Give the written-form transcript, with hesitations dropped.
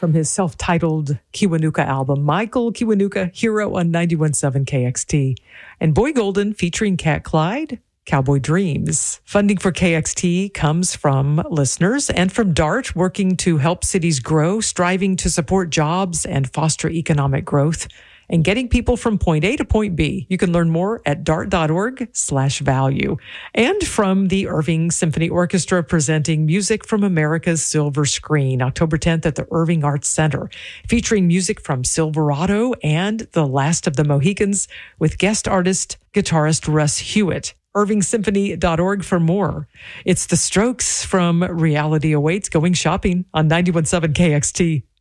from his self-titled Kiwanuka album. Michael Kiwanuka, Hero on 91.7 KXT. And Boy Golden featuring Cat Clyde, Cowboy Dreams. Funding for KXT comes from listeners and from DART, working to help cities grow, striving to support jobs and foster economic growth, and getting people from point A to point B. You can learn more at dart.org/value. And from the Irving Symphony Orchestra, presenting Music from America's Silver Screen, October 10th at the Irving Arts Center, featuring music from Silverado and The Last of the Mohicans with guest artist, guitarist Russ Hewitt. IrvingSymphony.org for more. It's The Strokes from Reality Awaits, going shopping on 91.7 KXT.